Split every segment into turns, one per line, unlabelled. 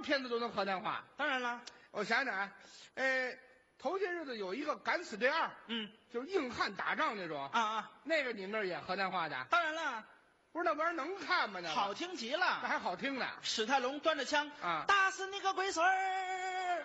片子都能河南话？
当然了，
我想想啊，头些日子有一个《敢死队2》，就是硬汉打仗那种
啊，
那个你们那儿也河南话的？
当然了，
不是那玩意儿能看吗？那
好听极
那
了。
还好听呢。
史泰龙端着枪
啊
打死你个龟孙儿！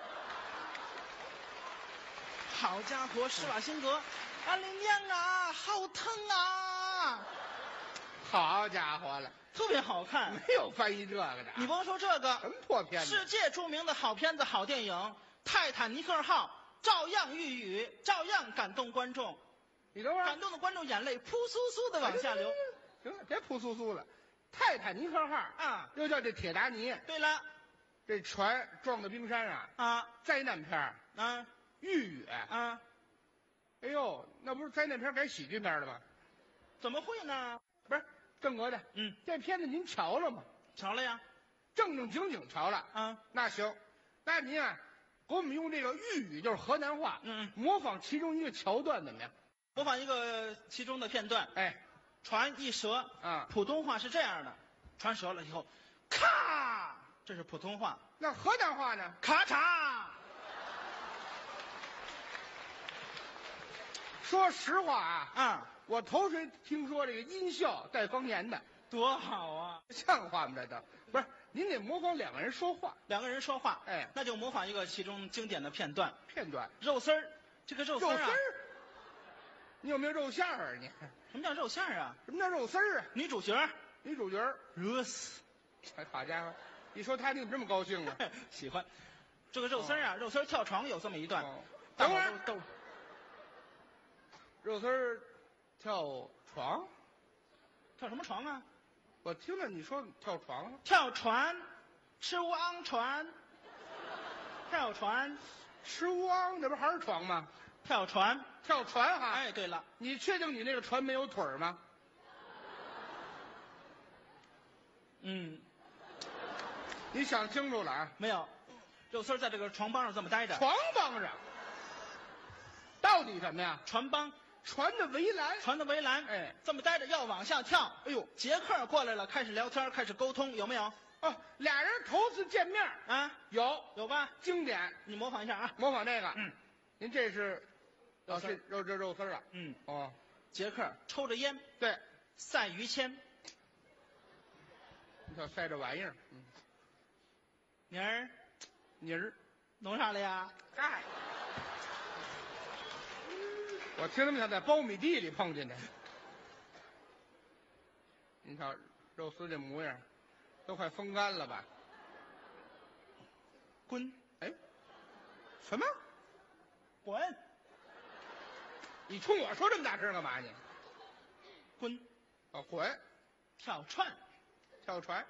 好家伙，施瓦辛格，俺的娘啊，好疼啊！
好家伙了，
特别好看。
没有翻译这个的。
你甭说这
什
个，
么破片子？
世界著名的好片子、好电影《泰坦尼克号》照样喻语，照样感动观众，
你等会儿，
感动的观众眼泪扑簌簌的往下流。
行了，别扑簌簌了。泰坦尼克号
啊，
又叫这铁达尼，
对了，
这船撞到冰山啊，
啊
灾难片儿
啊
豫语。
啊，
哎呦，那不是灾难片改喜剧片了吗？
怎么会呢？
不是正格的，这片子您瞧了吗？
瞧了呀，
正正经经瞧了
啊，
那行，那您啊，给我们用这个豫语，就是河南话，模仿其中一个桥段怎么样？
模仿一个其中的片段。
哎，
船一折
啊，
普通话是这样的，船折了以后，咔，这是普通话。
那河南话呢？
咔嚓。
说实话
啊，
我头回听说这个音效带方言的，
多好啊！
像话吗？这都不是，您得模仿两个人说话，
两个人说话，
哎，
那就模仿一个其中经典的片段。
片段
肉丝儿，这个肉丝儿啊，
你有没有肉馅儿啊？你
什么叫肉馅儿啊？
什么叫肉丝儿啊？
女主角
女主角
热死，
哎，好家伙，一说他你怎么这么高兴啊？
喜欢。这个肉丝儿啊，肉丝儿跳床有这么一段。
等会儿
都
肉丝儿跳床，
跳什么床啊？
我听着你说跳床，
跳船，吃汪船，跳船，
吃汪，那不还是床吗？
跳船，
跳船哈。
哎，对了，
你确定你那个船没有腿儿吗？你想清楚了啊？
没有，肉丝儿在这个床帮上这么待着。
床帮上，到底什么呀？
船帮。
船的围栏，
船的围栏，
哎，
这么待着要往下跳。
哎呦，
杰克过来了，开始聊天，开始沟通，有没有？
哦，俩人头次见面
啊，有吧？
经典，
你模仿一下啊，
模仿这个。您这是，
肉丝
肉丝了。哦，
杰克抽着烟，
对，
赛于谦，
你瞧晒这玩意儿。
妮儿，弄啥了呀？
哎。我听他们像在苞米地里碰见的。您瞧肉丝这模样，都快风干了吧？
滚！
哎，什么？
滚！
你冲我说这么大声干嘛你？
滚！
哦，滚！
跳船，
跳船。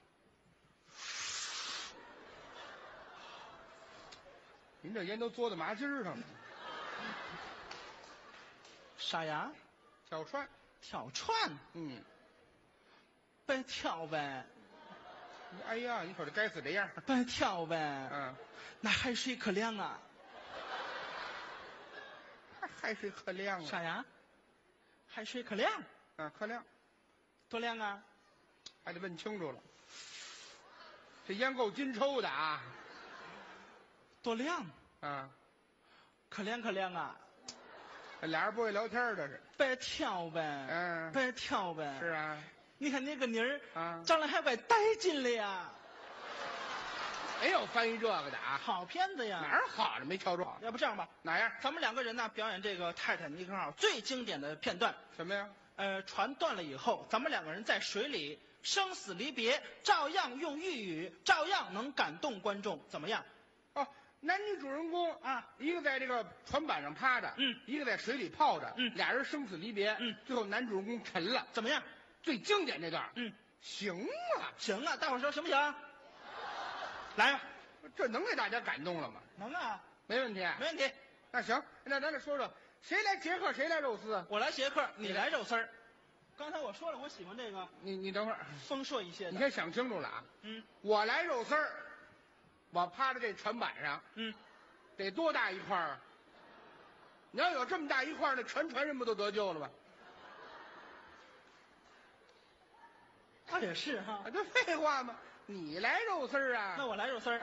您这烟都嘬到麻筋上了。
啥呀？
跳船，
跳船，
别
跳呗。
哎呀，你瞅这该死的样儿。
别跳呗。那海水可凉啊。
海水可凉啊。
啥呀？海水可凉。
可凉。
多凉啊？
还得问清楚了。这烟够金抽的啊。
多凉。可凉可凉啊。
俩人不会聊天，这是。
别跳呗，别跳呗。
是啊，
你看那个妮儿长得还怪带劲的呀。
没有翻译这个的啊，
好片子呀。
哪儿好了没瞧着？
要不这样吧，
哪样？
咱们两个人呢表演这个泰坦尼克号最经典的片段。
什么呀？
船断了以后，咱们两个人在水里生死离别，照样用豫语，照样能感动观众，怎么样？
哦。男女主人公
啊，
一个在这个船板上趴着，一个在水里泡着，俩人生死离别，最后男主人公沉了，
怎么样？
最经典这段，行啊，
行啊，大伙说行不行？来吧，
这能给大家感动了吗？
能啊，
没问题，
没问题。
那行，那咱俩说说，谁来杰克，谁来肉丝？
我来杰克，你来肉丝儿。刚才我说了，我喜欢这个。
你等会儿，
丰硕一些的。
你先想清楚了啊。我来肉丝儿。我趴在这船板上，得多大一块啊？你要有这么大一块，那全船人不都得救了吧？
倒也是哈，
这废话吗？你来肉丝儿啊？
那我来肉丝儿。